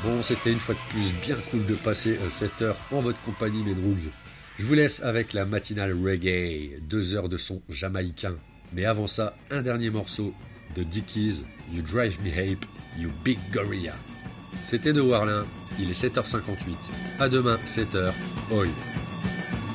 Bon, c'était une fois de plus bien cool de passer 7 heures en votre compagnie, mes droogs. Je vous laisse avec la matinale reggae, 2 heures de son jamaïcain. Mais avant ça, un dernier morceau de Dickies, You Drive Me Ape, You Big Gorilla. C'était de Warlin, il est 7h58. À demain, 7h, oi.